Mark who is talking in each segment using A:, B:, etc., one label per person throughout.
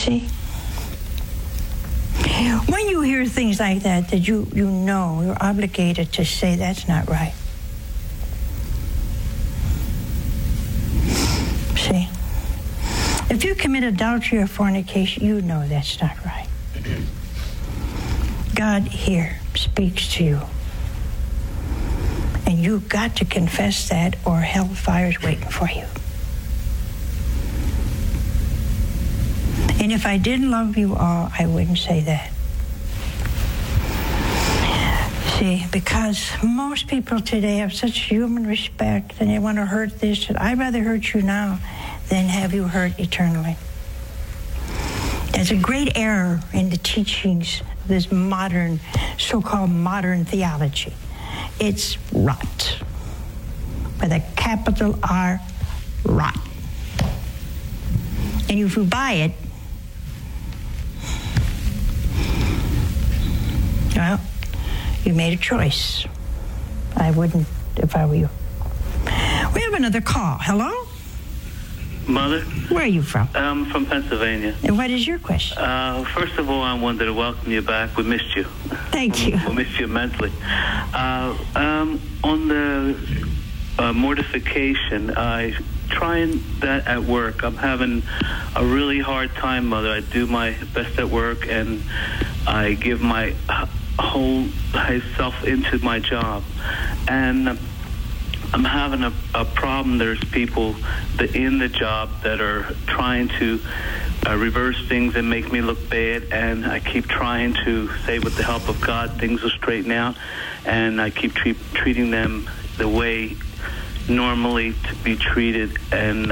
A: See? When you hear things like that you know you're obligated to say that's not right. See? If you commit adultery or fornication, you know that's not right. God here speaks to you. And you've got to confess that or hellfire's waiting for you. And if I didn't love you all, I wouldn't say that. See, because most people today have such human respect and they want to hurt this, and I'd rather hurt you now than have you hurt eternally. There's a great error in the teachings of this modern, so-called modern theology. It's rot. With a capital R, rot. And if you buy it, well, you made a choice. I wouldn't if I were you. We have another call. Hello?
B: Mother?
A: Where are you from?
B: I'm from Pennsylvania.
A: And what is your question?
B: First of all, I wanted to welcome you back. We missed you.
A: Thank you.
B: We missed you immensely. On the mortification, I trying that at work. I'm having a really hard time, Mother. I do my best at work, and I give my whole self into my job. And I'm having a problem. There's people in the job that are trying to reverse things and make me look bad, and I keep trying to say with the help of God things will straighten out, and I keep treating them the way normally to be treated, and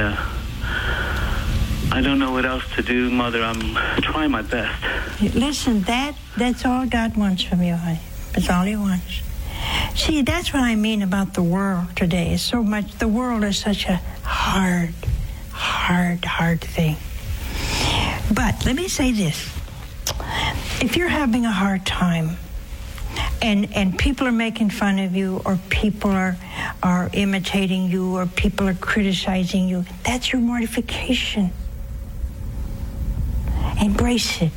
B: I don't know what else to do, Mother. I'm trying my best.
A: Listen, that's all God wants from you, honey. That's all he wants. See, that's what I mean about the world today. It's so much, the world is such a hard thing. But let me say this. If you're having a hard time and people are making fun of you, or people are imitating you, or people are criticizing you, that's your mortification. Embrace it.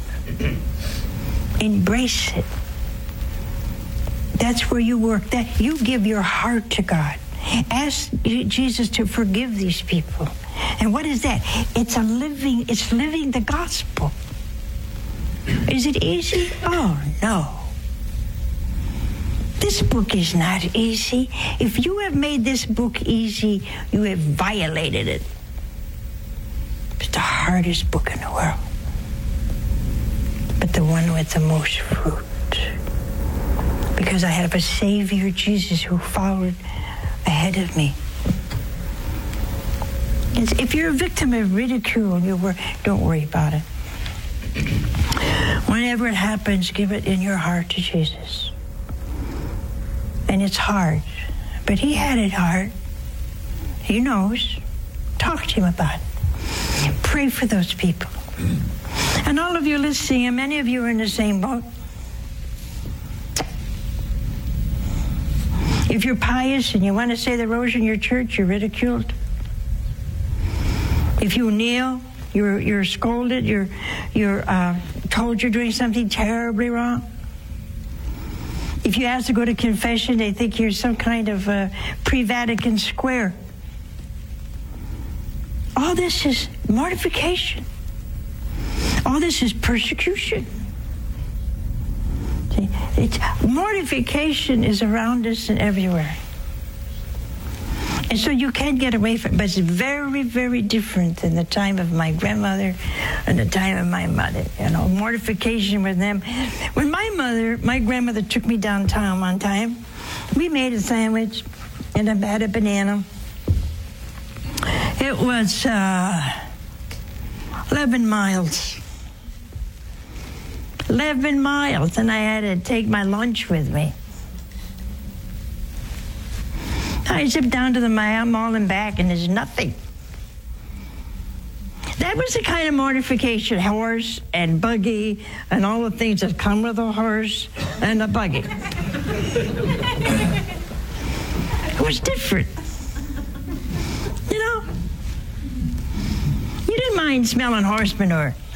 A: Embrace it. That's where you work. That you give your heart to God. Ask Jesus to forgive these people. And what is that? It's living the gospel. Is it easy? Oh, no. This book is not easy. If you have made this book easy, you have violated it. It's the hardest book in the world, but the one with the most fruit. Because I have a Savior, Jesus, who followed ahead of me. If you're a victim of ridicule, don't worry about it. Whenever it happens, give it in your heart to Jesus. And it's hard, but he had it hard. He knows. Talk to him about it. Pray for those people. And all of you listening, and many of you are in the same boat. If you're pious and you want to say the rosary in your church, you're ridiculed. If you kneel, you're scolded. You're told you're doing something terribly wrong. If you ask to go to confession, they think you're some kind of pre-Vatican Square. All this is mortification. All this is persecution. See, mortification is around us and everywhere. And so you can't get away from it. But it's very, very different than the time of my grandmother and the time of my mother. You know, mortification with them. When my grandmother took me downtown one time, we made a sandwich and I had a banana. It was 11 miles. 11 miles, and I had to take my lunch with me. I zipped down to the mall and back, and there's nothing. That was the kind of mortification, horse and buggy and all the things that come with a horse and a buggy. It was different. You know? You didn't mind smelling horse manure.